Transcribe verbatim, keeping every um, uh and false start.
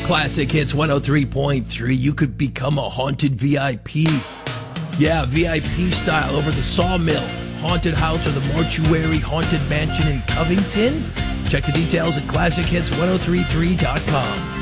Classic Hits one oh three point three. You could become a haunted V I P. Yeah, V I P style over the Sawmill, Haunted House, or the Mortuary Haunted Mansion in Covington. Check the details at classic hits ten thirty-three dot com.